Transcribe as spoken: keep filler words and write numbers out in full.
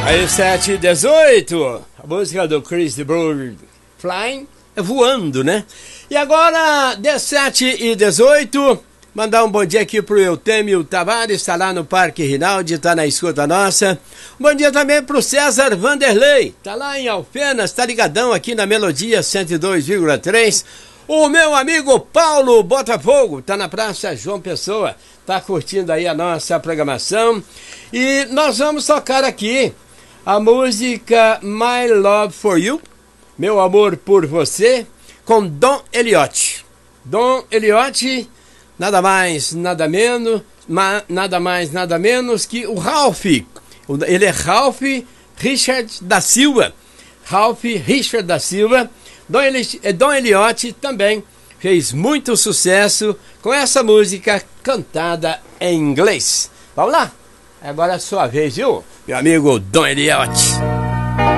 Aí, sete e dezoito, a música do Chris de Burgh, Flying, é voando, né? E agora, dezessete e dezoito, mandar um bom dia aqui pro Eutêmio Tavares, está lá no Parque Rinaldi, tá na escuta nossa. Um bom dia também pro César Vanderlei, tá lá em Alfenas, tá ligadão aqui na Melodia cento e dois vírgula três. O meu amigo Paulo Botafogo tá na Praça João Pessoa, tá curtindo aí a nossa programação. E nós vamos tocar aqui a música My Love for You, Meu Amor por Você, com Dom Eliot. Dom Eliot, nada mais, nada menos, ma, nada mais, nada menos que o Ralph. Ele é Ralph Richard da Silva. Ralph Richard da Silva. Dom, Eli, Dom Eliot também fez muito sucesso com essa música cantada em inglês. Vamos lá? Agora é a sua vez, viu? Meu amigo Dom Eliot.